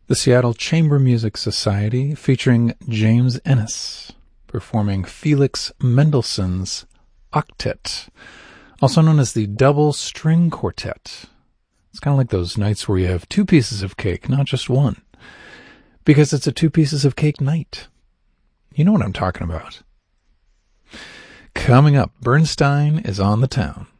The Seattle Chamber Music Society featuring James Ennis performing Felix Mendelssohn's Octet, also known as the Double String Quartet. It's kind of like those nights where you have two pieces of cake, not just one, because it's a two pieces of cake night. You know what I'm talking about. Coming up, Bernstein is on the town.